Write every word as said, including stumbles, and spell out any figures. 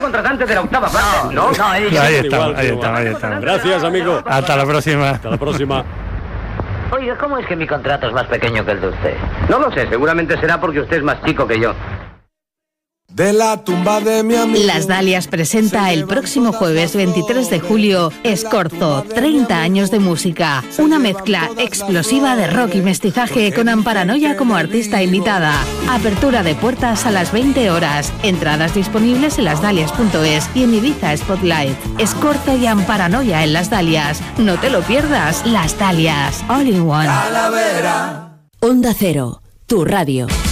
Contratante de la octava parte, ¿no? No, no, he dicho Ahí igual, estamos, ahí igual. estamos, ahí estamos. Gracias, amigo. Hasta la próxima. Hasta la próxima. Oiga, ¿cómo es que mi contrato es más pequeño que el de usted? No lo sé, seguramente será porque usted es más chico que yo. De la tumba de mi amigo. Las Dalias presenta el próximo jueves veintitrés de julio Escorzo, treinta años de música. Una mezcla explosiva de rock y mestizaje con Amparanoia como artista invitada. Apertura de puertas a las veinte horas. Entradas disponibles en las dalias punto es y en Ibiza Spotlight. Escorzo y Amparanoia en Las Dalias. No te lo pierdas. Las Dalias. All in one. Calavera. Onda Cero, tu radio.